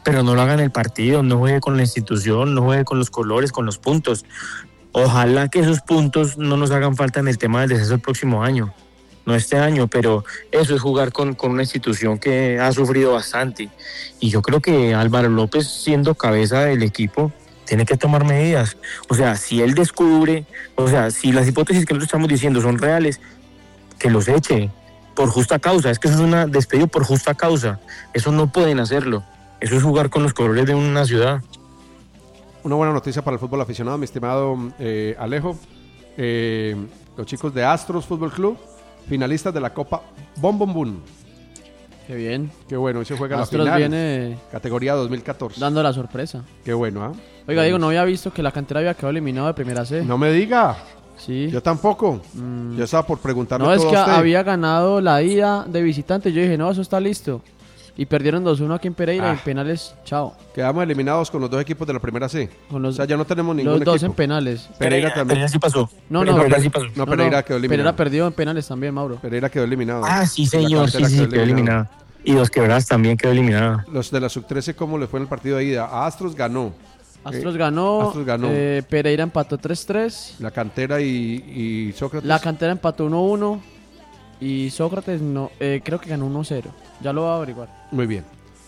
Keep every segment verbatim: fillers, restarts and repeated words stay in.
pero no lo haga en el partido, no juegue con la institución, no juegue con los colores, con los puntos. Ojalá que esos puntos no nos hagan falta en el tema del descenso el próximo año, no este año, pero eso es jugar con, con una institución que ha sufrido bastante. Y yo creo que Álvaro López, siendo cabeza del equipo, tiene que tomar medidas. O sea, si él descubre, o sea, si las hipótesis que nosotros estamos diciendo son reales, que los eche por justa causa. Es que eso es una despedido por justa causa. Eso no pueden hacerlo. Eso es jugar con los colores de una ciudad. Una buena noticia para el fútbol aficionado, mi estimado eh, Alejo. Eh, los chicos de Astros Fútbol Club, finalistas de la Copa Bom Bom Boom. Qué bien. Qué bueno, hoy se juega Astros la final. Viene categoría dos mil catorce. Dando la sorpresa. Qué bueno, ¿ah? ¿eh? Oiga, Diego, no había visto que la cantera había quedado eliminado de Primera C. No me diga. Sí. Yo tampoco. Mm. Yo estaba por preguntarle No, todo es que a usted. había ganado la ida de visitante. Yo dije, no, eso está listo. Y perdieron dos uno aquí en Pereira Ah. y en penales, chao. Quedamos eliminados con los dos equipos de la Primera C. Con los, o sea, ya no tenemos ningún los dos equipo. en penales. Pereira, Pereira también. Pereira sí pasó. No, Pereira, no, Pereira sí pasó. No, Pereira quedó eliminado. Pereira perdió en penales también, Mauro. Pereira quedó eliminado. Ah, sí, La señor, sí, cantera sí, quedó eliminada. Y Dos Quebradas también quedó eliminada. Los de la sub trece, ¿cómo le fue en el partido de ida? A Astros ganó. Astros Eh, ganó, Astros ganó. eh, Pereira empató tres tres. La cantera y, y Sócrates. La cantera empató uno uno. Y Sócrates no, eh, creo que ganó uno cero. Ya lo voy a averiguar. Muy bien.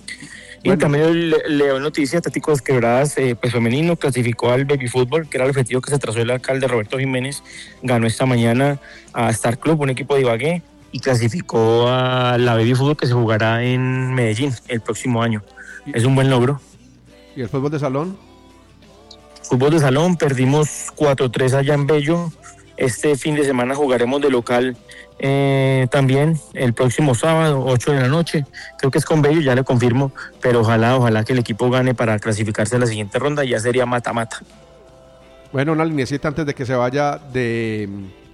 Y Bueno. también le- leo noticias, Atlético Dos Quebradas, eh, pues femenino, clasificó al baby fútbol, que era el objetivo que se trazó el alcalde Roberto Jiménez. Ganó esta mañana a Star Club, un equipo de Ibagué, y clasificó a la baby fútbol que se jugará en Medellín el próximo año. Es un buen logro. ¿Y el fútbol de salón? Fútbol de salón, perdimos cuatro tres allá en Bello. Este fin de semana jugaremos de local eh, también el próximo sábado, ocho de la noche. Creo que es con Bello, ya le confirmo, pero ojalá, ojalá que el equipo gane para clasificarse a la siguiente ronda, ya sería mata-mata. Bueno, una linecita antes de que se vaya de...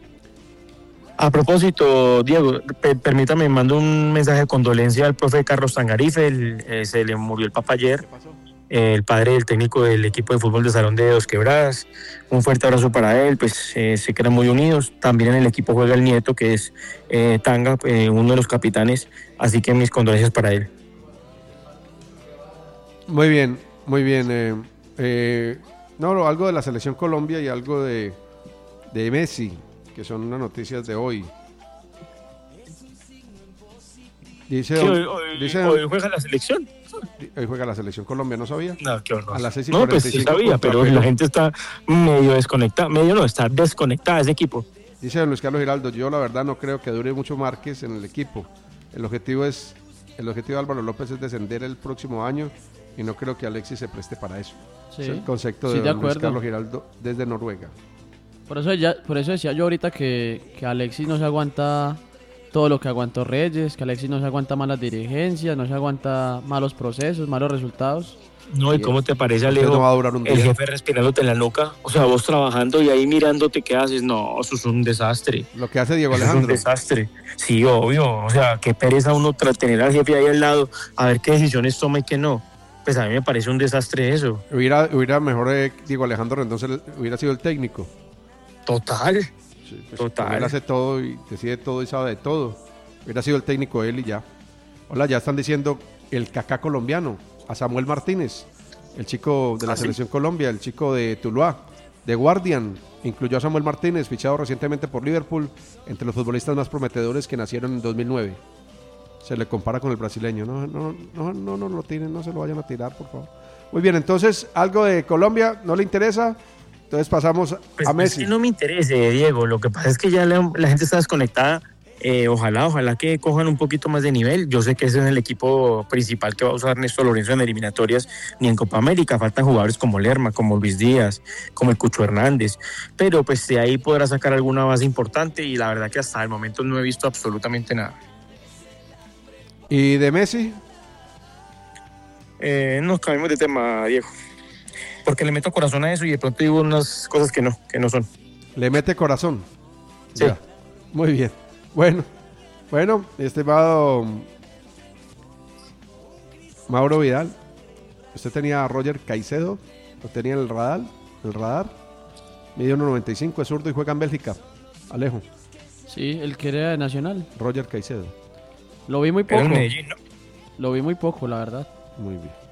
A propósito, Diego, pe- permítame, mando un mensaje de condolencia al profe Carlos Tangarife, el- eh, se le murió el papá ayer, eh, el padre del técnico del equipo de fútbol de salón de Dos Quebradas. Un fuerte abrazo para él, pues eh, se quedan muy unidos. También en el equipo juega el nieto, que es eh, Tanga, eh, uno de los capitanes, así que mis condolencias para él. Muy bien, muy bien. Eh, eh, no, no, algo de la selección Colombia y algo de, de Messi, que son las noticias de hoy. Dice, ¿Qué, hoy, hoy- dice hoy juega la selección? hoy juega la selección Colombia, ¿no sabía? No, qué horror. A las seis y No, pues sí cuarenta y cinco sabía, contra pero Perú. la gente está medio desconectada, medio no, está desconectada de ese equipo. Dice don Luis Carlos Giraldo, yo la verdad no creo que dure mucho Márquez en el equipo. El objetivo es, el objetivo de Álvaro López es descender el próximo año y no creo que Alexis se preste para eso. Sí, Es el concepto sí, de, de don Luis acuerdo. Carlos Giraldo desde Noruega. Por eso, ya, por eso decía yo ahorita que, que Alexis no se aguanta todo lo que aguantó Reyes, que Alexis no se aguanta malas dirigencias, no se aguanta malos procesos, malos resultados. No, ¿y cómo te parece, Entonces Alejo? no va a durar un El día. jefe respirándote en la nuca, o sea, vos trabajando y ahí mirándote, ¿qué haces? No, eso es un desastre. Lo que hace Diego Eso es un Alejandro. desastre. Sí, obvio. O sea, qué pereza uno tras tener al jefe ahí al lado, a ver qué decisiones toma y qué no. Pues a mí me parece un desastre eso. Hubiera, hubiera mejor eh, Diego Alejandro entonces hubiera sido el técnico. Total. Sí, pues, Total. Él hace todo y decide todo y sabe de todo. Hubiera sido el técnico él y ya. Hola, ya están diciendo el Kaká colombiano, a Samuel Martínez, el chico de la ¿Ah, sí? selección Colombia, el chico de Tuluá, de Guardian. Incluyó a Samuel Martínez, fichado recientemente por Liverpool, entre los futbolistas más prometedores que nacieron en dos mil nueve. Se le compara con el brasileño. No, no, no, no, no lo tiren, no se lo vayan a tirar, por favor. Muy bien, entonces, algo de Colombia no le interesa. Entonces pasamos Pues a no es Messi. que no me interese, Diego. Lo que pasa es que ya la, la gente está desconectada. Eh, ojalá, ojalá que cojan un poquito más de nivel. Yo sé que ese es el equipo principal que va a usar Néstor Lorenzo en eliminatorias ni en Copa América. Faltan jugadores como Lerma, como Luis Díaz, como el Cucho Hernández. Pero pues de ahí podrá sacar alguna base importante y la verdad que hasta el momento no he visto absolutamente nada. ¿Y de Messi? Eh, nos cambiamos de tema, Diego. Porque le meto corazón a eso y de pronto digo unas cosas que no, que no son. Le mete corazón. Sí. Ya. Muy bien. Bueno, bueno, estimado Mauro Vidal, usted tenía a Roger Caicedo, lo tenía en el radar, el radar, mide uno noventa y cinco, es zurdo y juega en Bélgica. Alejo, Sí, el que era de Nacional. Roger Caicedo. Lo vi muy Pero poco. en Medellín, ¿no? Lo vi muy poco, la verdad. Muy bien.